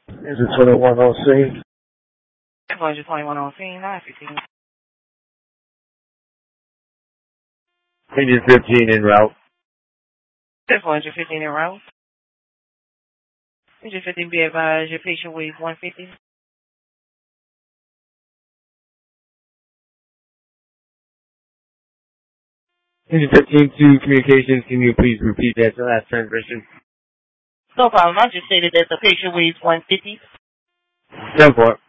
This is 21 on scene. 21 on scene, 915. Engine 15 en route. 415 en route. Engine 15, be advised, your patient weighs 150. Engine 15 to communications, can you please repeat that last transmission? No problem, I just stated that the patient weighs 150. 10-4.